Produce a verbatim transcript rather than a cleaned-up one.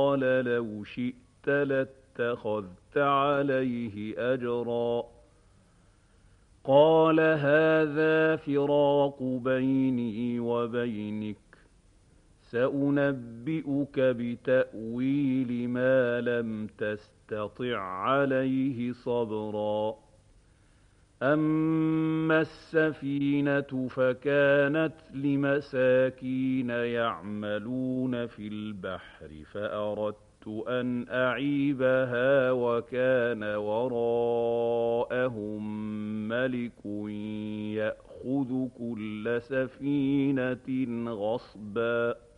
قال لو شئت لاتخذت عليه أجرا قال هذا فراق بيني وبينك سأنبئك بتأويل ما لم تستطع عليه صبرا أما السفينة فكانت لمساكين يعملون في البحر فأردت أن أعيبها وكان وراءهم ملك يأخذ كل سفينة غصبا